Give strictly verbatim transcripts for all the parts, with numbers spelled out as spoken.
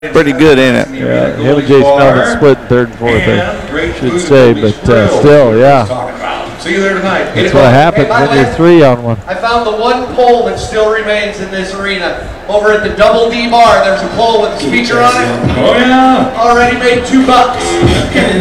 pretty good, ain't it? Yeah, him and Jason Melvin split third and fourth, I should say, but uh, still, yeah. See you there tonight. That's what happens hey, when you're three on one. I found the one pole that still remains in this arena. Over at the Double D Bar, there's a pole with a speaker on it. Oh, yeah. Already made two bucks. Stay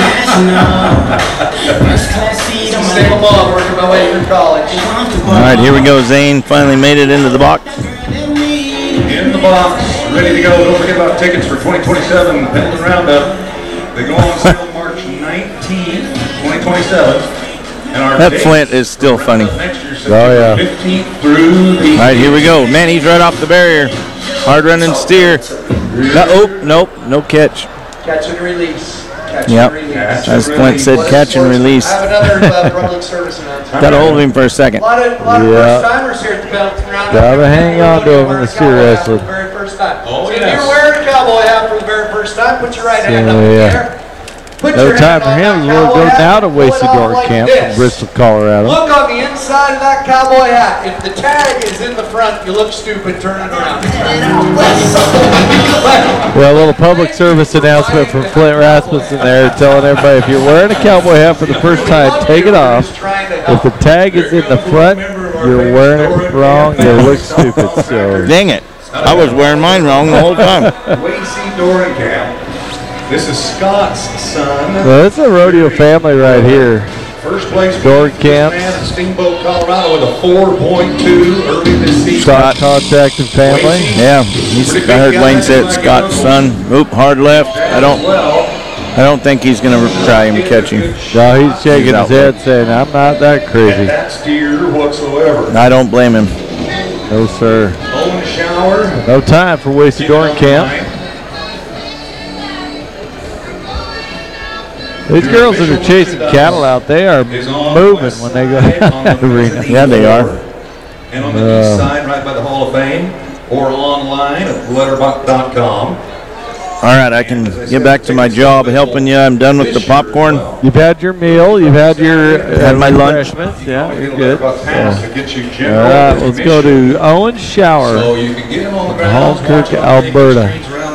them all, working my way through college. All right, here we go. Zane finally made it into the box. In the box, ready to go. Don't forget about tickets for twenty twenty-seven Pendleton Roundup. They go on sale March nineteenth, twenty twenty-seven. That Flint is still funny. Oh, yeah. All right, here we go. Man, he's right off the barrier. Hard running steer. No, oh, nope, no catch. Catch and release. Catch yep. and release. As Flint said, catch and release. I have another uh, public service announcement. Got a hold of him for a second. A lot of, a lot of yeah. first timers here at the Pendleton Roundup. Gotta hang on to him in the steer wrestling. For the very first time. Oh, so yes. if you're wearing a cowboy hat for the very first time, put your right hand So, up in the yeah. air. Put No your time hand for on him. that We'll go cowboy hat, now to pull it Wasador off like Camp this. from Bristol, Colorado. Look on the inside of that cowboy hat. If the tag is in the front, you look stupid. Turn it around. Well, a little public service announcement from Flint Rasmussen there, telling everybody if you're wearing a cowboy hat for the first time, take it off. If the tag is in the front, you're wearing it wrong. You look stupid. So dang it! I was wearing mine wrong the whole time. Wasador Camp. This is Scott's son. Well, it's a rodeo family right here. First place Dorn Camp. man in Steamboat, Colorado with a four point two early this season. Scott contacted family. Yeah, he's, I heard Wayne say it's Scott's son. Oop, hard left. I don't, I don't think he's gonna try him catch him. No, he's shaking his head, saying, "I'm not that crazy." That steer whatsoever. I don't blame him. No, sir. Owen Shower. No time for Wasador Camp. These girls that are chasing cattle out, they are moving when they go down that arena. Yeah, they are. And on the east side, right by the Hall of Fame, or online at letterbox dot com. All right, I can get back to my job helping you. I'm done with the popcorn. You've had your meal. You've had your uh, Had my lunch. refreshments. Yeah, you're good. Yeah. All right, let's go to Owen Shower, So you can get him on the ground. Halkirk, Alberta.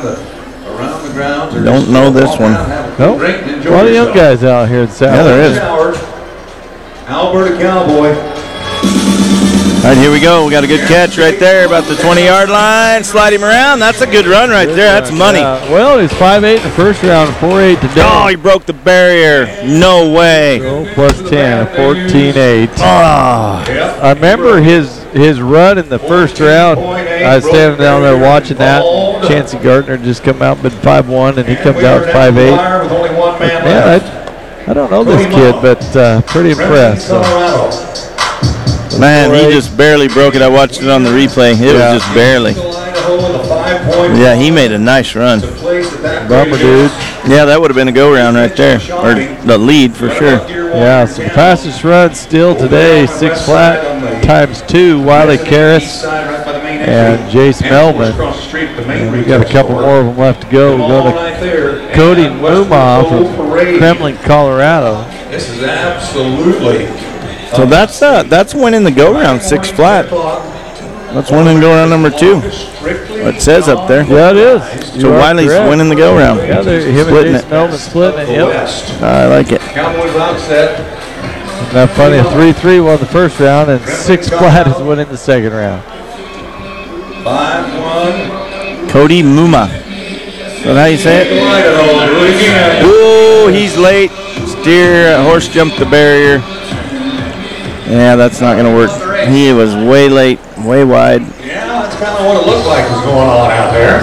Don't know this one. Nope. A lot of young guys out here in South. Yeah, there is. Alberta Cowboy. All right, here we go. We got a good catch right there, about the twenty-yard line. Slide him around. That's a good run right there. That's money. Yeah. Well, he's five eight in the first round, four eight today. Oh, he broke the barrier. No way. So plus ten, fourteen eight. Oh. I remember his his run in the first round. I was standing down there watching that. Chancey Gardner just come out been five one, and he comes out five eight. Yeah, I, I don't know this kid, but uh, pretty impressed. So. Man, he just barely broke it. I watched it on the replay. It Yeah. was just barely. Yeah, he made a nice run. Bummer, dude. Yeah, that would have been a go-round right there, or the lead for sure. Yeah, so the fastest run still today, six flat times two, Wiley Karras and Jace Melvin. And we got a couple more of them left to go. We'll go to Cody Muma from Kremlin, Colorado. This is absolutely. So that's uh, that's winning the go-round, six flat. That's winning go-round number two. It says up there. Yeah, it is. So Wiley's correct. winning the go-round. Yeah, they're him Splitting and Jace it. Melvin splitting it. Yep. I like it. Cowboys outset. Isn't that funny? A three three won the first round, and six flat is winning the second round. five one. Cody Muma. Is that how you say it? Idaho, do it again. Oh, he's late. Steer, horse jumped the barrier. Yeah, that's not going to work. He was way late, way wide. Yeah, that's kind of what it looked like was going on out there.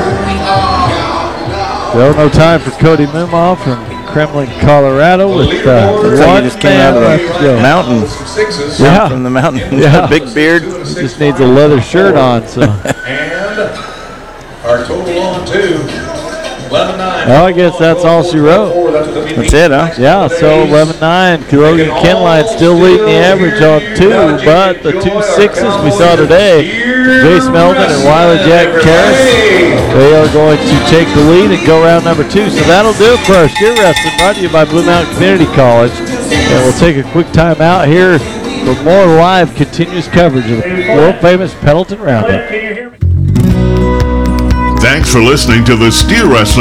Well, no time for Cody Muma from Kremlin, Colorado with uh, Looks like one he just came out of man left to go. the mountain. Some sixes. Yeah. From the mountain. He's Yeah. got a big beard. Just needs a leather shirt on, so. And our total on two. eleven nine. Well, I guess that's all she wrote. That's it, huh? Yeah, so eleven nine. Logan Kenline still leading the average on two, but the two sixes we saw today, Jace Melvin and Wiley Jack Karras, they are going to take the lead and go round number two. So that'll do it for our steer wrestling, brought to you by Blue Mountain Community College. And we'll take a quick time out here for more live continuous coverage of the world famous Pendleton Roundup. Thanks for listening to the Steer Wrestling